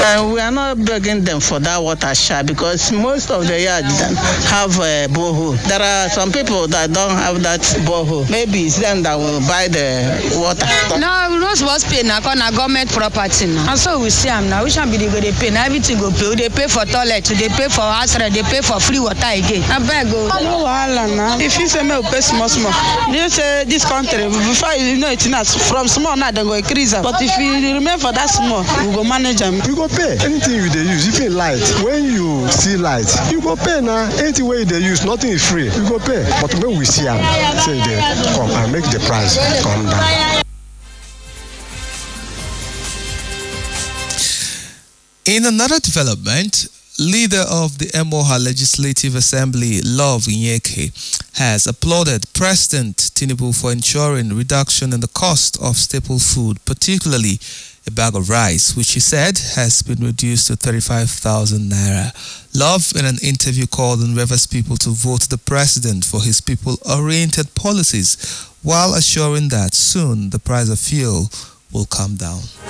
We are not begging them for that water share because most of the yards have a borehole. There are some people that don't have that borehole. Maybe it's them that will buy the water. No, we not supposed to pay now because na government property now. And so we see them now. We shall be they pay. Now everything go pay. They pay for toilet, they pay for house rent, they pay for free water again. I beg go. No wahala now. If you say me pay small, you say this country before you know it's not from small now they go increase. But if you remain for that small, we go manage them. You go pay anything you they use. If you light, when you see light, you go pay now. Anything way they use, nothing is free. You go pay. But when we see them, say they come and make the price come down. In another development, leader of the Emoha Legislative Assembly, Love Nyeke, has applauded President Tinubu for ensuring reduction in the cost of staple food, particularly a bag of rice, which he said has been reduced to 35,000 naira. Love, in an interview, called on Rivers people to vote the president for his people-oriented policies, while assuring that soon the price of fuel will come down.